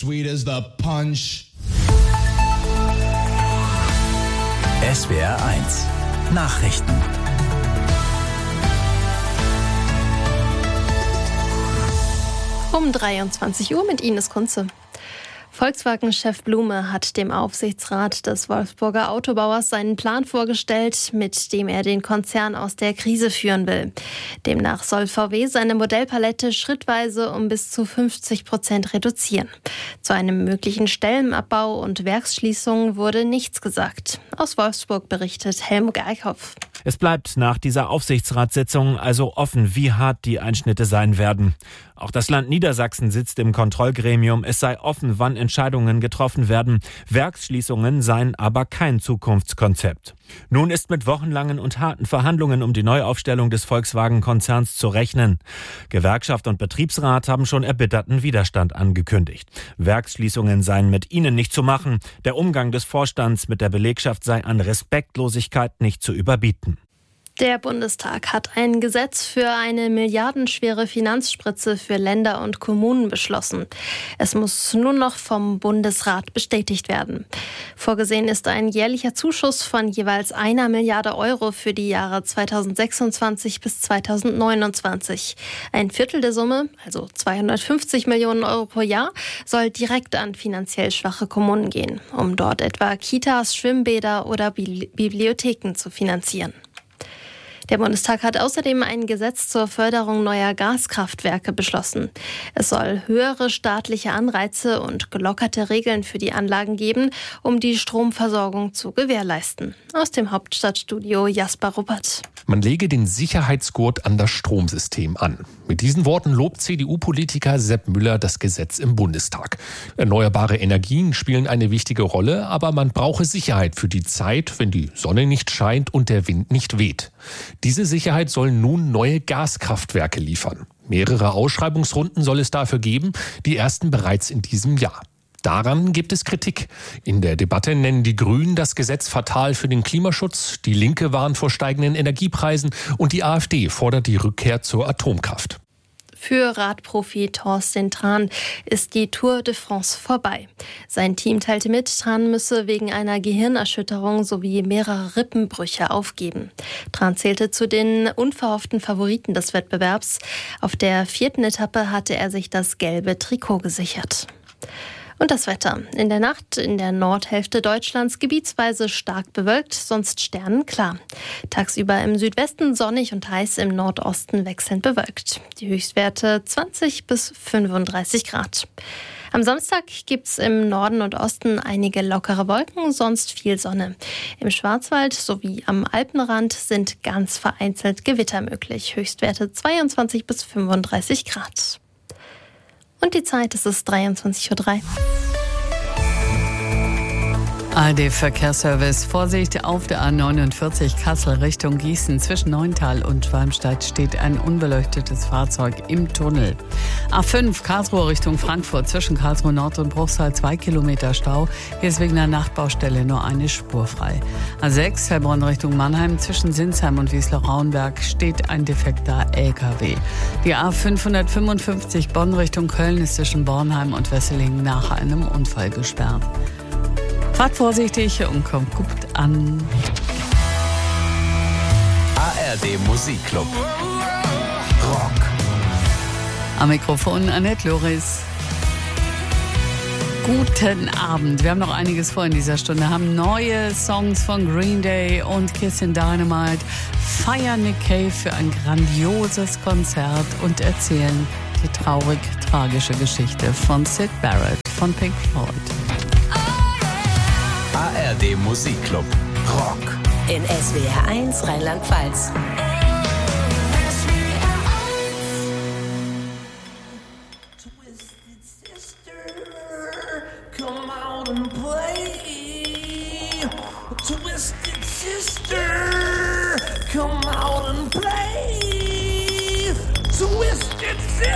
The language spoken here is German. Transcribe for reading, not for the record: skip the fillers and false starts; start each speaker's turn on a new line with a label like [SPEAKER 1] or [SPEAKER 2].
[SPEAKER 1] sweet as the punch.
[SPEAKER 2] SWR 1 Nachrichten.
[SPEAKER 3] Um 23 Uhr mit Ines Kunze. Volkswagen-Chef Blume hat dem Aufsichtsrat des Wolfsburger Autobauers seinen Plan vorgestellt, mit dem er den Konzern aus der Krise führen will. Demnach soll VW seine Modellpalette schrittweise um bis zu 50% reduzieren. Zu einem möglichen Stellenabbau und Werksschließungen wurde nichts gesagt. Aus Wolfsburg berichtet Helmut Eickhoff.
[SPEAKER 4] Es bleibt nach dieser Aufsichtsratssitzung also offen, wie hart die Einschnitte sein werden. Auch das Land Niedersachsen sitzt im Kontrollgremium. Es sei offen, wann Entscheidungen getroffen werden. Werksschließungen seien aber kein Zukunftskonzept. Nun ist mit wochenlangen und harten Verhandlungen um die Neuaufstellung des Volkswagen-Konzerns zu rechnen. Gewerkschaft und Betriebsrat haben schon erbitterten Widerstand angekündigt. Werksschließungen seien mit ihnen nicht zu machen. Der Umgang des Vorstands mit der Belegschaft sei an Respektlosigkeit nicht zu überbieten.
[SPEAKER 3] Der Bundestag hat ein Gesetz für eine milliardenschwere Finanzspritze für Länder und Kommunen beschlossen. Es muss nun noch vom Bundesrat bestätigt werden. Vorgesehen ist ein jährlicher Zuschuss von jeweils 1 Milliarde Euro für die Jahre 2026 bis 2029. Ein Viertel der Summe, also 250 Millionen Euro pro Jahr, soll direkt an finanziell schwache Kommunen gehen, um dort etwa Kitas, Schwimmbäder oder Bibliotheken zu finanzieren. Der Bundestag hat außerdem ein Gesetz zur Förderung neuer Gaskraftwerke beschlossen. Es soll höhere staatliche Anreize und gelockerte Regeln für die Anlagen geben, um die Stromversorgung zu gewährleisten. Aus dem Hauptstadtstudio Jasper Ruppert.
[SPEAKER 5] Man lege den Sicherheitsgurt an das Stromsystem an. Mit diesen Worten lobt CDU-Politiker Sepp Müller das Gesetz im Bundestag. Erneuerbare Energien spielen eine wichtige Rolle, aber man brauche Sicherheit für die Zeit, wenn die Sonne nicht scheint und der Wind nicht weht. Diese Sicherheit sollen nun neue Gaskraftwerke liefern. Mehrere Ausschreibungsrunden soll es dafür geben, die ersten bereits in diesem Jahr. Daran gibt es Kritik. In der Debatte nennen die Grünen das Gesetz fatal für den Klimaschutz, die Linke warnt vor steigenden Energiepreisen und die AfD fordert die Rückkehr zur Atomkraft.
[SPEAKER 3] Für Radprofi Thorsten Tran ist die Tour de France vorbei. Sein Team teilte mit, Tran müsse wegen einer Gehirnerschütterung sowie mehrerer Rippenbrüche aufgeben. Tran zählte zu den unverhofften Favoriten des Wettbewerbs. Auf der 4. Etappe hatte er sich das gelbe Trikot gesichert. Und das Wetter. In der Nacht in der Nordhälfte Deutschlands gebietsweise stark bewölkt, sonst sternenklar. Tagsüber im Südwesten sonnig und heiß, im Nordosten wechselnd bewölkt. Die Höchstwerte 20 bis 35 Grad. Am Samstag gibt's im Norden und Osten einige lockere Wolken, sonst viel Sonne. Im Schwarzwald sowie am Alpenrand sind ganz vereinzelt Gewitter möglich. Höchstwerte 22 bis 35 Grad. Und die Zeit, es ist 23:03 Uhr.
[SPEAKER 6] ARD-Verkehrsservice. Vorsicht auf der A49 Kassel Richtung Gießen. Zwischen Neuntal und Schwalmstadt steht ein unbeleuchtetes Fahrzeug im Tunnel. A5 Karlsruhe Richtung Frankfurt. Zwischen Karlsruhe Nord und Bruchsal 2 Kilometer Stau. Hier ist wegen einer Nachtbaustelle nur eine Spur frei. A6 Heilbronn Richtung Mannheim. Zwischen Sinsheim und Wiesloch-Rauenberg steht ein defekter LKW. Die A555 Bonn Richtung Köln ist zwischen Bornheim und Wesseling nach einem Unfall gesperrt. Fahrt vorsichtig und kommt gut an.
[SPEAKER 2] ARD Musikclub. Rock.
[SPEAKER 6] Am Mikrofon Annette Loris. Guten Abend. Wir haben noch einiges vor in dieser Stunde. Haben neue Songs von Green Day und Kiss and Dynamite. Feiern Nick Cave für ein grandioses Konzert und erzählen die traurig-tragische Geschichte von Syd Barrett von Pink Floyd.
[SPEAKER 2] ARD Musikclub. Rock.
[SPEAKER 7] In SWR 1 Rheinland-Pfalz.
[SPEAKER 8] Twisted Sister, come out and play. Twisted Sister.